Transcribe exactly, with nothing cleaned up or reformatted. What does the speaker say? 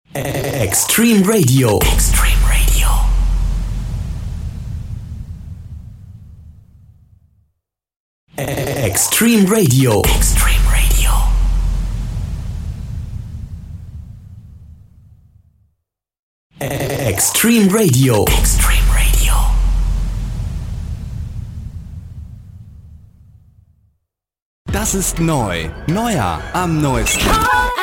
Extreme Radio. Extreme Radio. Extreme Radio. Extreme Radio. Extreme Radio. Extreme Radio. Das ist neu. Neuer am neuesten.